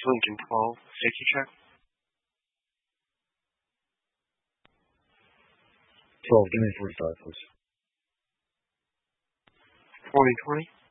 Lincoln 12, safety check. 12, give me 45, please. 4020.